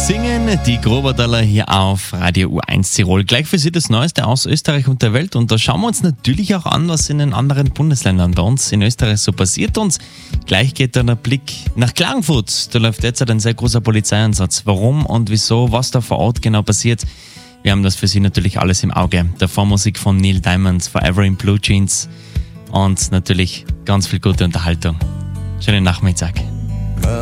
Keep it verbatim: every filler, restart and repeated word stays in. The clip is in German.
singen die Groberdaler hier auf Radio U eins Tirol. Gleich für Sie das Neueste aus Österreich und der Welt. Und da schauen wir uns natürlich auch an, was in den anderen Bundesländern bei uns in Österreich so passiert. Und gleich geht dann ein Blick nach Klagenfurt. Da läuft jetzt ein sehr großer Polizeieinsatz. Warum und wieso, was da vor Ort genau passiert, wir haben das für Sie natürlich alles im Auge. Der Vormusik von Neil Diamond, Forever in Blue Jeans und natürlich ganz viel gute Unterhaltung. Schönen Nachmittag.